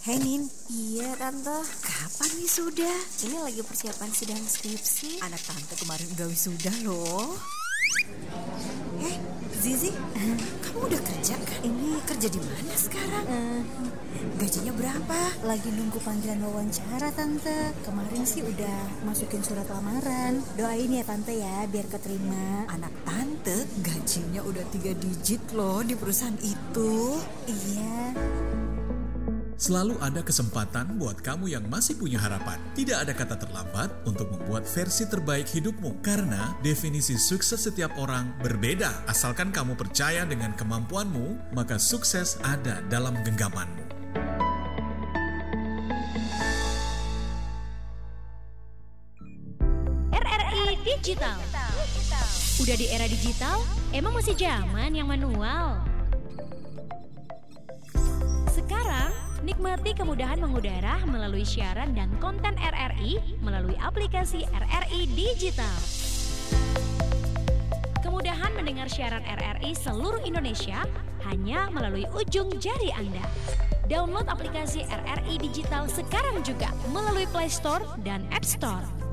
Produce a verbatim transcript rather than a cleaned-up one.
Hei Nin, Iya tante, kapan wisuda? ini lagi persiapan sidang skripsi. Anak tante kemarin udah wisuda loh. Eh, Zizi, kamu udah kerja kan? Ini kerja di mana sekarang? Eh, Gajinya berapa? lagi nunggu panggilan wawancara tante. Kemarin sih udah masukin surat lamaran. Doain ya tante ya biar keterima. Anak tante gajinya udah tiga digit loh di perusahaan itu. Iya. Selalu ada kesempatan buat kamu yang masih punya harapan. Tidak ada kata terlambat untuk membuat versi terbaik hidupmu. Karena definisi sukses setiap orang berbeda. Asalkan kamu percaya dengan kemampuanmu, maka sukses ada dalam genggamanmu. R R I Digital. Udah di era digital, emang masih zaman yang manual? Sekarang, nikmati kemudahan mengudara melalui siaran dan konten R R I melalui aplikasi R R I Digital. Kemudahan mendengar siaran R R I seluruh Indonesia hanya melalui ujung jari Anda. Download aplikasi R R I Digital sekarang juga melalui Play Store dan App Store.